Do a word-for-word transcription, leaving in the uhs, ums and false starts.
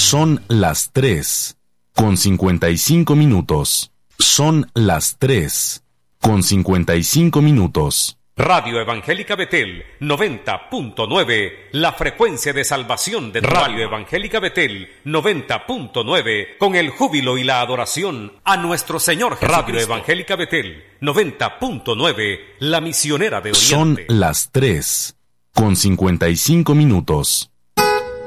Son las tres, con cincuenta y cinco minutos. Son las tres, con cincuenta y cinco minutos. Radio Evangélica Betel, noventa punto nueve, la frecuencia de salvación de Radio Evangélica Betel, noventa punto nueve, con el júbilo y la adoración a nuestro Señor Jesucristo. Radio Evangélica Betel, noventa punto nueve, la misionera de Oriente. Son las tres, con cincuenta y cinco minutos.